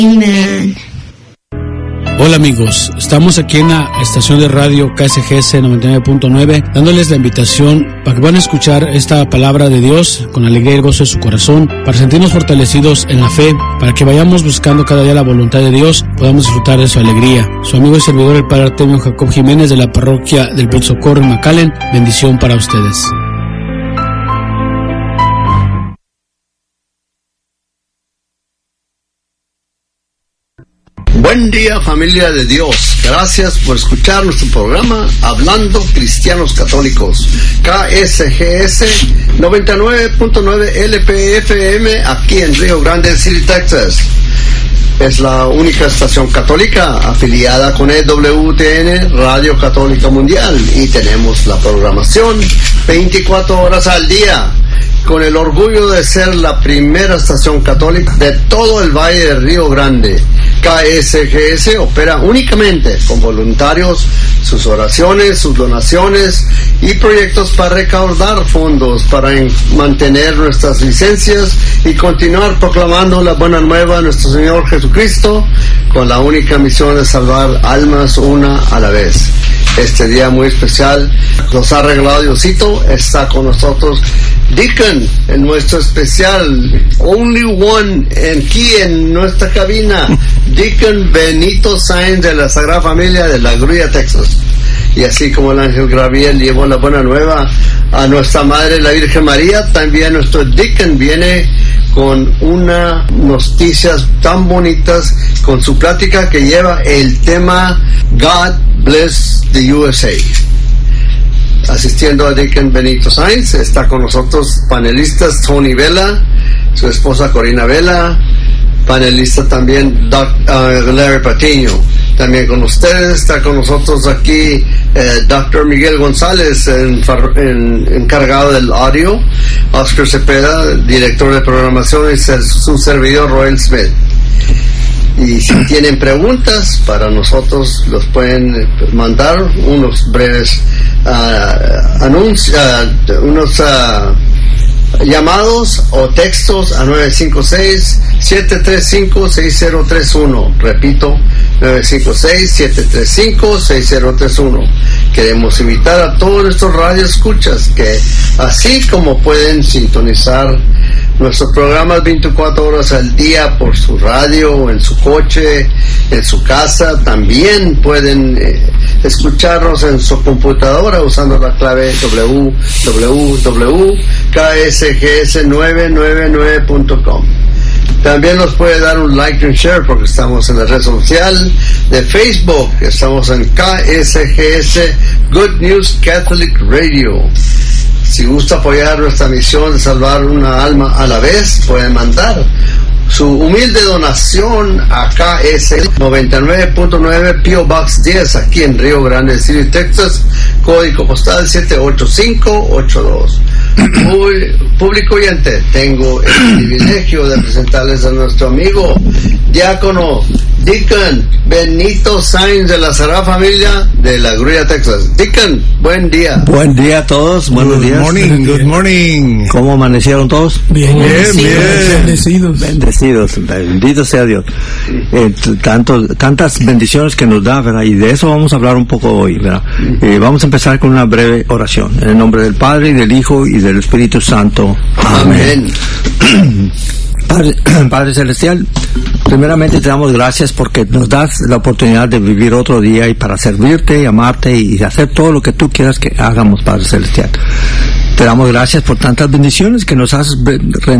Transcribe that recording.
Amen. Hola amigos, estamos aquí en la estación de radio KSGS 99.9 dándoles la invitación para que van a escuchar esta palabra de Dios con alegría y gozo de su corazón, para sentirnos fortalecidos en la fe, para que vayamos buscando cada día la voluntad de Dios, podamos disfrutar de su alegría. Su amigo y servidor el Padre Artemio Jacob Jiménez de la parroquia del Buen Socorro en McAllen, bendición para ustedes. Buen día, familia de Dios. Gracias por escuchar nuestro programa Hablando Cristianos Católicos. KSGS 99.9 LPFM aquí en Rio Grande City, Texas. Es la única estación católica afiliada con EWTN, Radio Católica Mundial, y tenemos la programación 24 horas al día. Con el orgullo de ser la primera estación católica de todo el Valle de Río Grande. KSGS opera únicamente con voluntarios, sus oraciones, sus donaciones y proyectos para recaudar fondos para mantener nuestras licencias y continuar proclamando la buena nueva de nuestro Señor Jesucristo con la única misión de salvar almas una a la vez. Este día muy especial nos ha regalado Diosito, está con nosotros Deacon, en nuestro especial Only One aquí en nuestra cabina, Deacon Benito Sáenz de la Sagrada Familia de La Grulla, Texas. Y así como el ángel Gabriel llevó la buena nueva a nuestra Madre la Virgen María, también nuestro Deacon viene con unas noticias tan bonitas con su plática que lleva el tema God Bless the USA. Asistiendo a Deacon Benito Sáenz está con nosotros panelistas Tony Vela, su esposa Corina Vela, panelista también Larry Patiño. También con ustedes está con nosotros aquí Dr. Miguel González, encargado del audio, Oscar Cepeda, director de programación, y su servidor Roel Smith. Y si tienen preguntas para nosotros, los pueden mandar unos breves llamados o textos a 956-735-6031. Repito, 956-735-6031. Queremos invitar a todos nuestros radioescuchas que, así como pueden sintonizar nuestros programas 24 horas al día por su radio, en su coche, en su casa, también pueden escucharnos en su computadora usando la clave www.ksgs999.com. También nos puede dar un like y un share porque estamos en la red social de Facebook. Estamos en KSGS Good News Catholic Radio. Si gusta apoyar nuestra misión de salvar una alma a la vez, pueden mandar su humilde donación a KS 99.9 P.O. Box 10 aquí en Rio Grande City, Texas, código postal 78582. Público oyente, tengo el privilegio de presentarles a nuestro amigo diácono Deacon Benito Sáenz de la Sagrada Familia de La Grulla, Texas. Deacon, buen día. Buen día a todos, buenos días. Good morning. ¿Cómo amanecieron todos? Bien. Bendecidos, bendito sea Dios. Tantas bendiciones que nos da, ¿verdad? Y de eso vamos a hablar un poco hoy, ¿verdad? Vamos a empezar con una breve oración. En el nombre del Padre, y del Hijo, y del Espíritu Santo. Amén. Padre Celestial, primeramente te damos gracias porque nos das la oportunidad de vivir otro día y para servirte y amarte y hacer todo lo que tú quieras que hagamos, Padre Celestial. Te damos gracias por tantas bendiciones que nos has